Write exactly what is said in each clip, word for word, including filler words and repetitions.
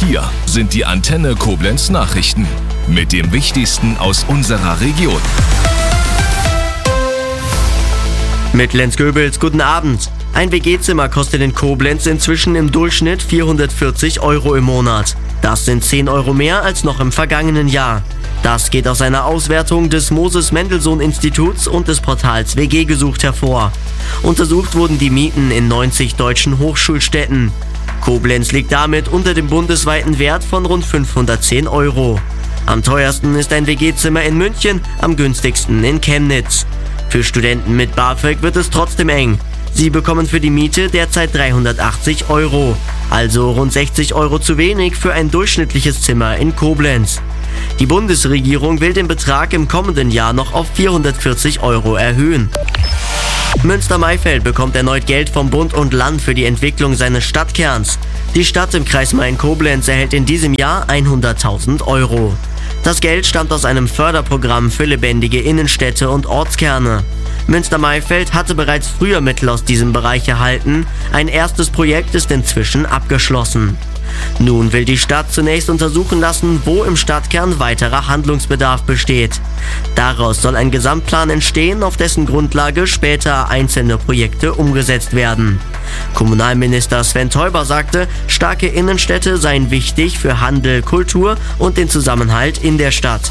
hier sind die Antenne Koblenz Nachrichten mit dem Wichtigsten aus unserer Region. Mit Lenz Goebels, guten Abend. Ein W G-Zimmer kostet in Koblenz inzwischen im Durchschnitt vierhundertvierzig Euro im Monat. Das sind zehn Euro mehr als noch im vergangenen Jahr. Das geht aus einer Auswertung des Moses-Mendelssohn-Instituts und des Portals W G gesucht hervor. Untersucht wurden die Mieten in neunzig deutschen Hochschulstädten. Koblenz liegt damit unter dem bundesweiten Wert von rund fünfhundertzehn Euro. Am teuersten ist ein W G-Zimmer in München, am günstigsten in Chemnitz. Für Studenten mit BAföG wird es trotzdem eng. Sie bekommen für die Miete derzeit dreihundertachtzig Euro, also rund sechzig Euro zu wenig für ein durchschnittliches Zimmer in Koblenz. Die Bundesregierung will den Betrag im kommenden Jahr noch auf vierhundertvierzig Euro erhöhen. Münster-Maifeld bekommt erneut Geld vom Bund und Land für die Entwicklung seines Stadtkerns. Die Stadt im Kreis Main-Koblenz erhält in diesem Jahr hunderttausend Euro. Das Geld stammt aus einem Förderprogramm für lebendige Innenstädte und Ortskerne. Münster-Maifeld hatte bereits früher Mittel aus diesem Bereich erhalten. Ein erstes Projekt ist inzwischen abgeschlossen. Nun will die Stadt zunächst untersuchen lassen, wo im Stadtkern weiterer Handlungsbedarf besteht. Daraus soll ein Gesamtplan entstehen, auf dessen Grundlage später einzelne Projekte umgesetzt werden. Kommunalminister Sven Teuber sagte, starke Innenstädte seien wichtig für Handel, Kultur und den Zusammenhalt in der Stadt.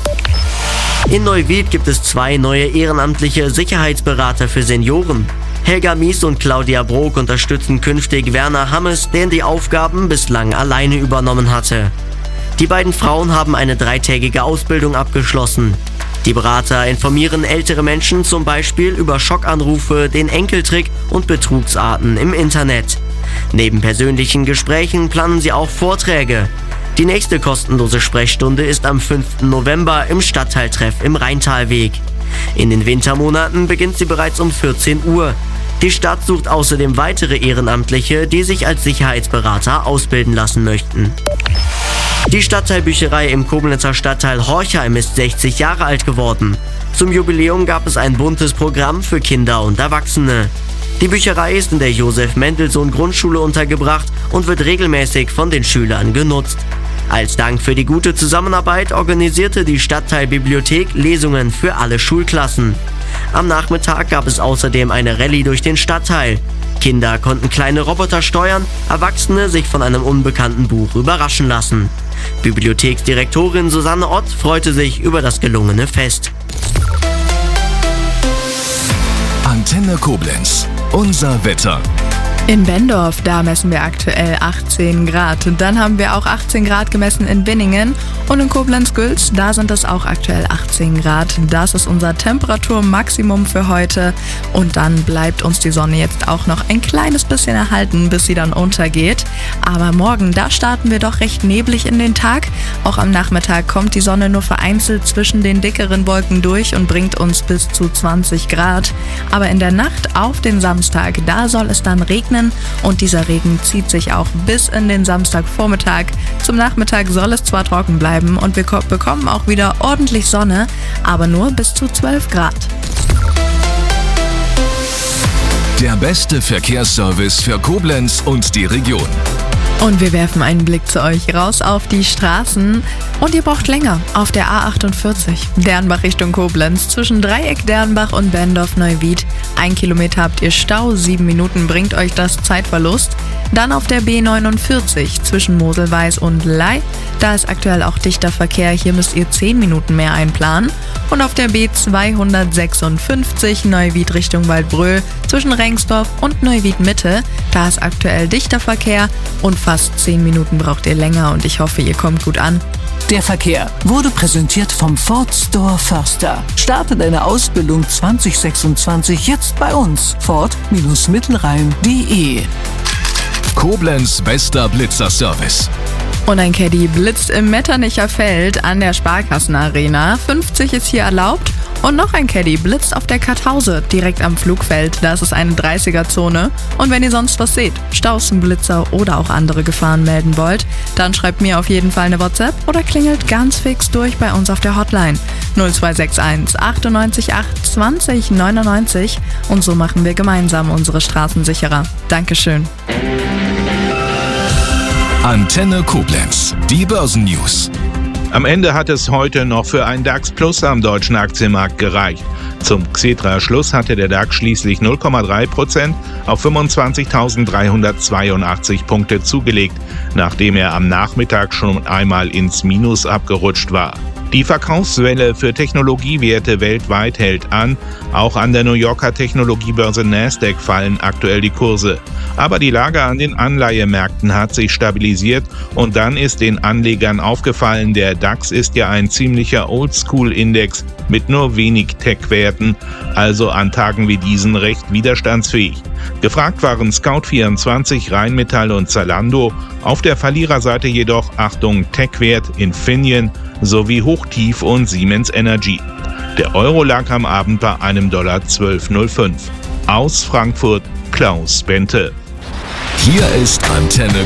In Neuwied gibt es zwei neue ehrenamtliche Sicherheitsberater für Senioren. Helga Mies und Claudia Brok unterstützen künftig Werner Hammes, der die Aufgaben bislang alleine übernommen hatte. Die beiden Frauen haben eine dreitägige Ausbildung abgeschlossen. Die Berater informieren ältere Menschen zum Beispiel über Schockanrufe, den Enkeltrick und Betrugsarten im Internet. Neben persönlichen Gesprächen planen sie auch Vorträge. Die nächste kostenlose Sprechstunde ist am fünften November im Stadtteiltreff im Rheintalweg. In den Wintermonaten beginnt sie bereits um vierzehn Uhr. Die Stadt sucht außerdem weitere Ehrenamtliche, die sich als Sicherheitsberater ausbilden lassen möchten. Die Stadtteilbücherei im Koblenzer Stadtteil Horchheim ist sechzig Jahre alt geworden. Zum Jubiläum gab es ein buntes Programm für Kinder und Erwachsene. Die Bücherei ist in der Josef-Mendelssohn-Grundschule untergebracht und wird regelmäßig von den Schülern genutzt. Als Dank für die gute Zusammenarbeit organisierte die Stadtteilbibliothek Lesungen für alle Schulklassen. Am Nachmittag gab es außerdem eine Rallye durch den Stadtteil. Kinder konnten kleine Roboter steuern, Erwachsene sich von einem unbekannten Buch überraschen lassen. Bibliotheksdirektorin Susanne Ott freute sich über das gelungene Fest. Antenne Koblenz, unser Wetter. In Bendorf, da messen wir aktuell achtzehn Grad. Dann haben wir auch achtzehn Grad gemessen in Binningen. Und in Koblenz-Gülz, da sind es auch aktuell achtzehn Grad. Das ist unser Temperaturmaximum für heute. Und dann bleibt uns die Sonne jetzt auch noch ein kleines bisschen erhalten, bis sie dann untergeht. Aber morgen, da starten wir doch recht neblig in den Tag. Auch am Nachmittag kommt die Sonne nur vereinzelt zwischen den dickeren Wolken durch und bringt uns bis zu zwanzig Grad. Aber in der Nacht auf den Samstag, da soll es dann regnen. Und dieser Regen zieht sich auch bis in den Samstagvormittag. Zum Nachmittag soll es zwar trocken bleiben und wir bekommen auch wieder ordentlich Sonne, aber nur bis zu zwölf Grad. Der beste Verkehrsservice für Koblenz und die Region. Und wir werfen einen Blick zu euch raus auf die Straßen. Und ihr braucht länger auf der A achtundvierzig, Dernbach Richtung Koblenz, zwischen Dreieck Dernbach und Bendorf-Neuwied. Ein Kilometer habt ihr Stau, sieben Minuten bringt euch das Zeitverlust. Dann auf der B neunundvierzig zwischen Moselweiß und Ley. Da ist aktuell auch dichter Verkehr, hier müsst ihr zehn Minuten mehr einplanen. Und auf der B zweihundertsechsundfünfzig Neuwied Richtung Waldbröl zwischen Rengsdorf und Neuwied Mitte. Da ist aktuell dichter Verkehr und fast zehn Minuten braucht ihr länger und ich hoffe, ihr kommt gut an. Der Verkehr wurde präsentiert vom Ford Store Förster. Starte deine Ausbildung zwanzig sechsundzwanzig jetzt bei uns. Ford Mittelrhein punkt de. Koblenz bester Blitzerservice. Und ein Caddy blitzt im Metternicher Feld an der Sparkassenarena. fünfzig ist hier erlaubt. Und noch ein Caddy blitzt auf der Kartause, direkt am Flugfeld. Da ist es eine dreißiger-Zone. Und wenn ihr sonst was seht, Staus, Blitzer oder auch andere Gefahren melden wollt, dann schreibt mir auf jeden Fall eine WhatsApp oder klingelt ganz fix durch bei uns auf der Hotline null zwei sechs eins achtundneunzig acht zwanzig neunundneunzig. Und so machen wir gemeinsam unsere Straßen sicherer. Dankeschön. Antenne Koblenz, die Börsennews. Am Ende hat es heute noch für ein DAX Plus am deutschen Aktienmarkt gereicht. Zum Xetra-Schluss hatte der DAX schließlich null Komma drei Prozent auf fünfundzwanzigtausenddreihundertzweiundachtzig Punkte zugelegt, nachdem er am Nachmittag schon einmal ins Minus abgerutscht war. Die Verkaufswelle für Technologiewerte weltweit hält an. Auch an der New Yorker Technologiebörse Nasdaq fallen aktuell die Kurse. Aber die Lage an den Anleihemärkten hat sich stabilisiert und dann ist den Anlegern aufgefallen, der DAX ist ja ein ziemlicher Oldschool-Index mit nur wenig Tech-Werten, also an Tagen wie diesen recht widerstandsfähig. Gefragt waren Scout vierundzwanzig, Rheinmetall und Zalando. Auf der Verliererseite jedoch Achtung Tech-Wert Infineon sowie Hochtief und Siemens Energy. Der Euro lag am Abend bei einem Dollar zwölf Komma null fünf. Aus Frankfurt Klaus Bente. Hier ist Antenne